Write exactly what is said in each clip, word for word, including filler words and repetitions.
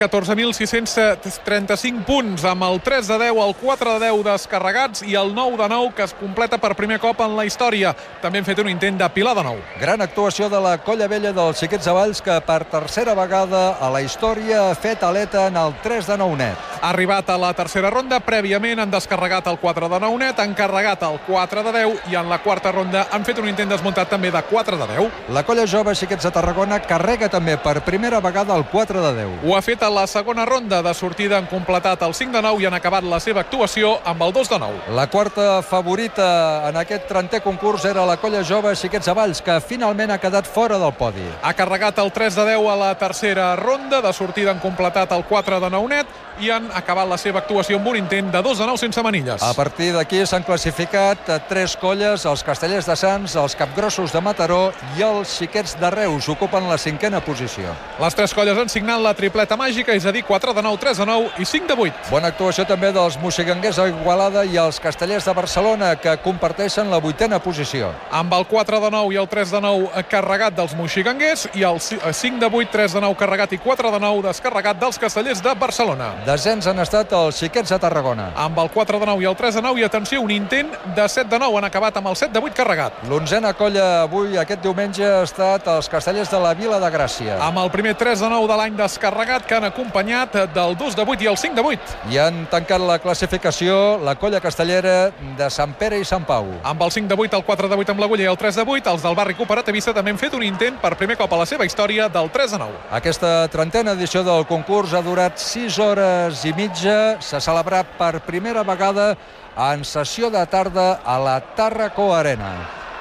catorze mil sis-cents trenta-cinc punts, amb el tres de deu, el quatre de deu descarregats i el nou de nou que es completa per primer cop en la història. També hem fet un intent de pilar de nou. Gran actuació de la Colla Vella dels Xiquets de Valls, que per tercera vegada a la història ha fet aleta en el tres de nou net. Ha arribat a la tercera ronda, prèviament han descarregat el quatre de nou net, han carregat el quatre de deu i en la quarta ronda han fet un intent desmuntat també de quatre de deu. La Colla Jove Xiquets de Tarragona carrega també per primera vegada el quatre de deu. Ho ha fet a la segona ronda. De sortida han completat el cinc de nou i han acabat la seva actuació amb el dos de nou. La quarta favorita en aquest trentè concurs era la Colla Jove Xiquets de Valls, que finalment ha quedat fora del podi. Ha carregat el tres de deu a la tercera ronda. De sortida han completat el quatre de nou net i han acabat la seva actuació amb un intent de dos de nou sense manilles. A partir d'aquí s'han classificat tres colles: els Castellers de Sants, els Capgrossos de Mataró i els Xiquets de Reus. Ocupen la cinquena posició. Les tres colles han signat la tripleta màgica, és a dir, quatre de nou, tres de nou i cinc de vuit. Bona actuació també dels moixiganguers a Igualada i els Castellers de Barcelona, que comparteixen la vuitena posició. Amb el quatre de nou i el tres de nou carregat dels moixiganguers i el cinc de vuit, tres de nou carregat i quatre de nou descarregat dels Castellers de Barcelona. Desens han estat els Xiquets de Tarragona. Amb el quatre de nou i el tres de nou i, atenció, un intent de set de nou. Han acabat amb el set de vuit carregat. L'onzena colla avui, aquest diumenge, ha estat els Castellers de la Vila de Gràcia. Amb el primer tres de nou de l'any descarregat, que han acompanyat del dos de vuit i el cinc de vuit. I han tancat la classificació la colla castellera de Sant Pere i Sant Pau. Amb el cinc de vuit, el quatre de vuit amb l'Agulla i el tres de vuit, els del barri cooperativista també han fet un intent per primer cop a la seva història del tres de nou. Aquesta trentena edició del concurs ha durat sis hores i mitja. S'ha celebrat per primera vegada en sessió de tarda a la Tàrraco Arena.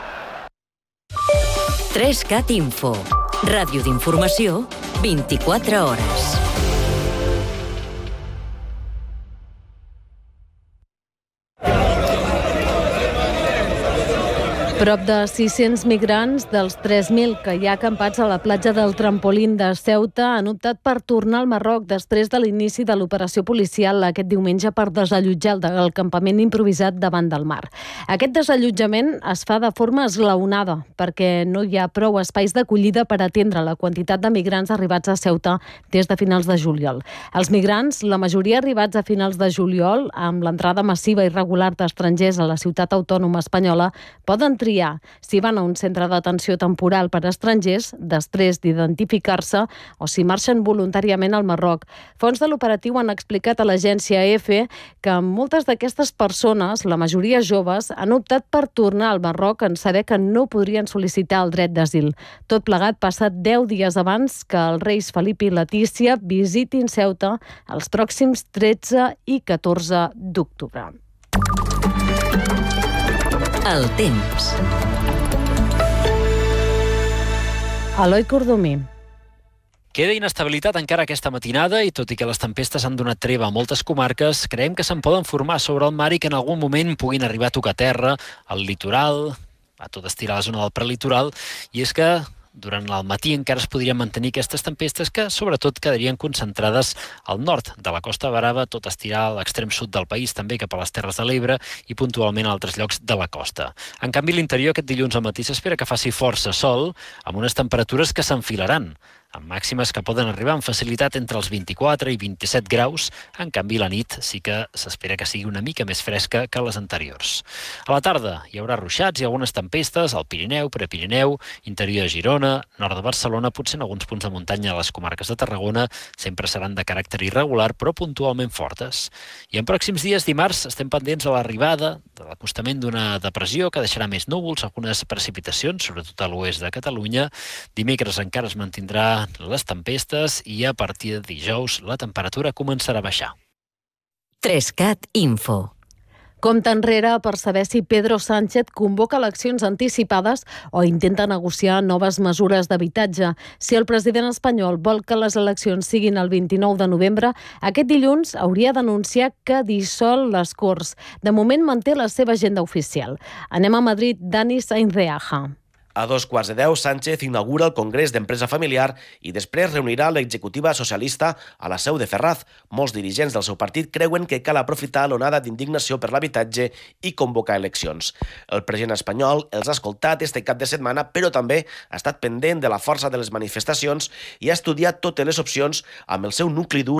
tres cat Info. Ràdio d'informació, vint-i-quatre hores. Prop de sis-cents migrants dels tres mil que hi ha acampats a la platja del Trampolín de Ceuta han optat per tornar al Marroc després de l'inici de l'operació policial aquest diumenge per desallotjar el campament improvisat davant del mar. Aquest desallotjament es fa de forma esglaonada perquè no hi ha prou espais d'acollida per atendre la quantitat de migrants arribats a Ceuta des de finals de juliol. Els migrants, la majoria arribats a finals de juliol, amb l'entrada massiva i regular d'estrangers a la ciutat autònoma espanyola, poden triar si van a un centre d'atenció temporal per a estrangers després d'identificar-se o si marxen voluntàriament al Marroc. Fons de l'operatiu han explicat a l'agència E F E que moltes d'aquestes persones, la majoria joves, han optat per tornar al Marroc en saber que no podrien sol·licitar el dret d'asil. Tot plegat passat deu dies abans que els reis Felip i Letícia visitin Ceuta els pròxims tretze i catorze d'octubre. El temps. Eloi Cordomí. Queda inestabilitat encara aquesta matinada i tot i que les tempestes han donat treva a moltes comarques, creiem que se'n poden formar sobre el mar i que en algun moment puguin arribar a tocar terra, al litoral, a tot estirar la zona del prelitoral, i és que durant el matí encara es podrien mantenir aquestes tempestes que sobretot quedarien concentrades al nord de la Costa Brava, tot estirar a l'extrem sud del país, també cap a les Terres de l'Ebre i puntualment a altres llocs de la costa. En canvi, a l'interior aquest dilluns al matí s'espera que faci força sol, amb unes temperatures que s'enfilaran, amb màximes que poden arribar amb facilitat entre els vint-i-quatre i vint-i-set graus. En canvi, la nit sí que s'espera que sigui una mica més fresca que les anteriors. A la tarda hi haurà ruixats i algunes tempestes al Pirineu, Prepirineu, interior de Girona, nord de Barcelona, potser en alguns punts de muntanya a les comarques de Tarragona. Sempre seran de caràcter irregular, però puntualment fortes. I en pròxims dies, dimarts, estem pendents a l'arribada de l'acostament d'una depressió que deixarà més núvols, algunes precipitacions, sobretot a l'oest de Catalunya. Dimecres encara es mantindrà les tempestes i a partir de dijous la temperatura començarà a baixar. tres cat Info. Compte enrere per saber si Pedro Sánchez convoca eleccions anticipades o intenta negociar noves mesures d'habitatge. Si el president espanyol vol que les eleccions siguin el vint-i-nou de novembre, aquest dilluns hauria d'anunciar que dissol les Corts. De moment manté la seva agenda oficial. Anem a Madrid, Dani Sainz de Aja. A dos quarts de deu, Sánchez inaugura el Congrés d'Empresa Familiar i després reunirà l'executiva socialista a la seu de Ferraz. Molts dirigents del seu partit creuen que cal aprofitar l'onada d'indignació per l'habitatge i convocar eleccions. El president espanyol els ha escoltat este cap de setmana, però també ha estat pendent de la força de les manifestacions i ha estudiat totes les opcions amb el seu nucli dur